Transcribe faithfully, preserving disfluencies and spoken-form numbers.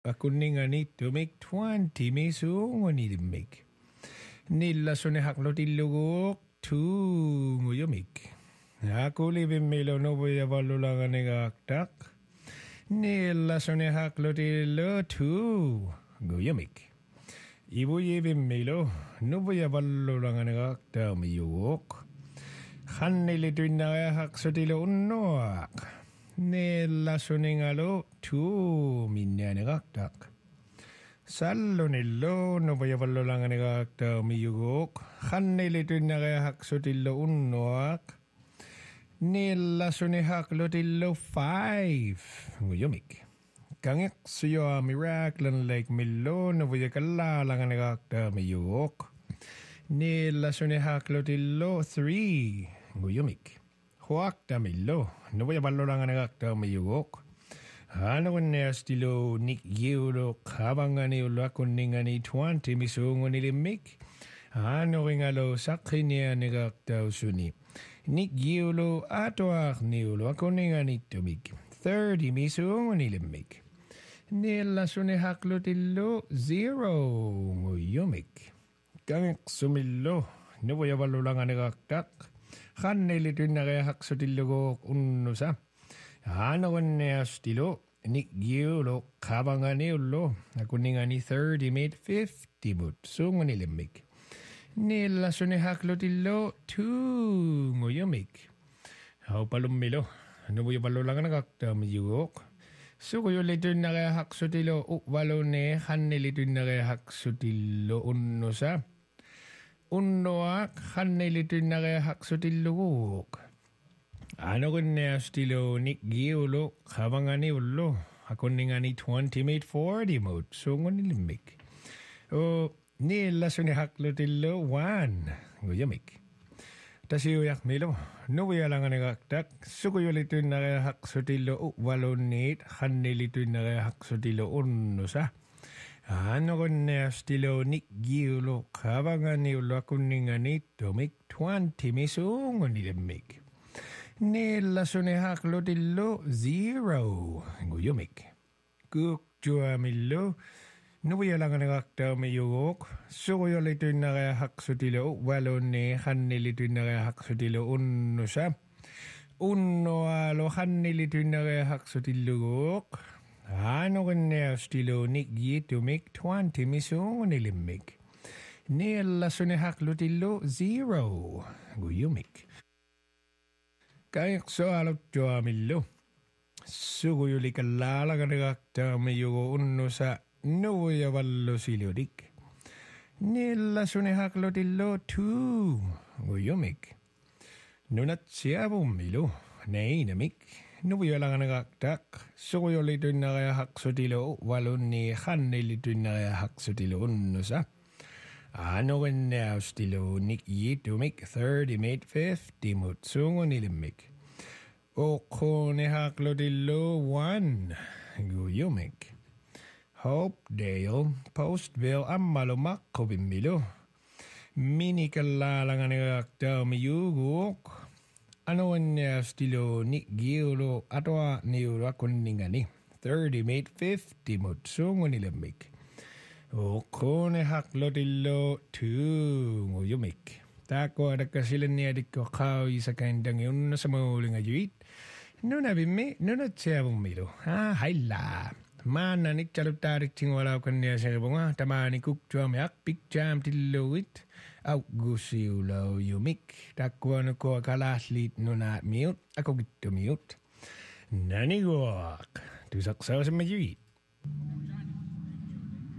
Akuningani to make twenty mesungonidimik. Nilla sone haklotilugok two nguyomik. Akulivin melo no voy a valulanganegaktak. Nilla sone haklotilo two nguyomik. Ibuivin melo no voy a valulanganegakta miyok. Hanilituinaya haksotilo unnoak. Nella soningalo two minyanegaktak. Sallonillo no voyavallolanganegakta miyugok. Hanilituinaya haksotillo unnoak. Nella sonihaklotillo five. Nguyomik. Kangek suyo miraklan like millo no voyakallalanganegakta miyugok. Nella sonihaklotillo three. Nguyomik. Huak tamilo. No voy a valorar a mayugok. Ano ne stilo Nick Yulo, Kabangani, Lakuningani, twenty misungoni mik. Ano ringalo sakrinia negakta suni. Nick Yulo, atoak niulo, akuningani to mik. Thirty misungoni mik. Nila suni haklotillo zero. Yumik. Kangek sumilo. No voy a valorar a negaktak. Hanilituinaya haksotillo unnusa. Hanawanea stilo. Nick Yulo, Kabangani, Akuningani thirty made fifty mut. Sunganilimik. Nila sonihaklotillo two nguyomik. How palumilo. No voy a valoranagakta miyuk. Sukuyo lituinaya haksotilo uvalone. Hanilituinaya haksotillo unnusa. Unnoak hanilituinaya haksotilluguk. Ano kunne stilo Nick Giulo, Kabangani ullo. Akuningani twenty made forty mode. So ngonilimik. O nila suni haklotillo one. Nguyamik. Tasiyuyak milo. No voyalanganegaktak. Sukuyo lituinaya haksotillo uvalonate. Hanilituinaya haksotillo unnusa. Ano kunne stilo Nick Giulo, Kabangani ulo akuningani tomik twenty misungonilimik. Nila sonihaklotillo zero. Nguyumik. Kuk juamillo. Nuyalanganagakta miyuk. Sukuyo lituinaya haksotilo walone hanilituinaya haksotilo unnusa. Unnoalo hanilituinaya haksotilluguk. Ano kunne stilo Nick Giulo make twenty misungonilimik. Nila sonihaklotillo zero. Nguyumik. Kayak so alot joamillo. Suguyuli kalala kanagakta mayugo unno sa nuya vallo siliodik. Nila sonihaklotillo two. Nguyumik. Nunat siabumilo. Nainamik. Nuya lang nagaktak. Suguyuli tunagaya haksotilo walon ni hanilito nagaya haksotilo unno sa. Ano when now stilo Nick Yulo make thirty made fifty mut sungonilimik. O kone haklodillo one. Guyumik. Hopedale Postville ammalumak kobimilo. Minikalalanganagakta miyuguk. Ano when now stilo Nick Yulo atwa niura kuningani. thirty made fifty mut sungonilimik. O kone haklotillo two nguyumik. Tako ada kasilan niya di ko kao isa kandang yun na sa mauling ayuit. Nuna bimi, nuna tsabong milo. Ha, hayla. Mana ni chalutarik ting walaw kanya sa bunga. Tamani kukjam yak pikjam tilluit. Au gusi ulaw yumik. Takwa no ko akalaslit nuna mute. Ako gito mute. Nanigwak. Tusaksaw sa mayuit.